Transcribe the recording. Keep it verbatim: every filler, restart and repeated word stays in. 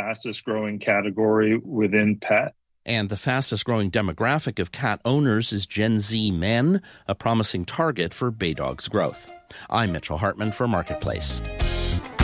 fastest growing category within pet. And the fastest growing demographic of cat owners is Gen Z men, a promising target for Baydog's growth. I'm Mitchell Hartman for Marketplace.